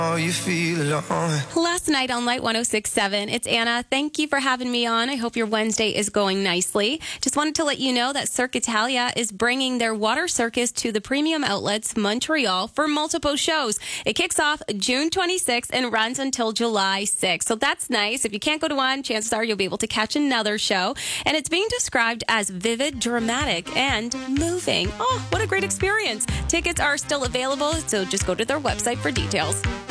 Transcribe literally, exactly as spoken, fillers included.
Oh, you feel alone. Last night on Light one oh six point seven, it's Anna. Thank you for having me on. I hope your Wednesday is going nicely. Just wanted to let you know that Cirque Italia is bringing their water circus to the Premium Outlets Montreal for multiple shows. It kicks off June twenty-sixth and runs until July sixth. So that's nice. If you can't go to one, chances are you'll be able to catch another show. And it's being described as vivid, dramatic, and moving. Oh, what a great experience. Tickets are still available, so just go to their website for details.